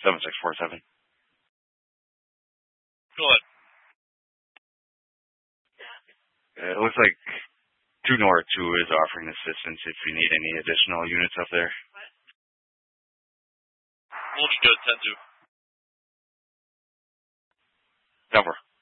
7647. Go ahead. It looks like 2 North 2 is offering assistance if you need any additional units up there. Looking good, 10-2. Denver.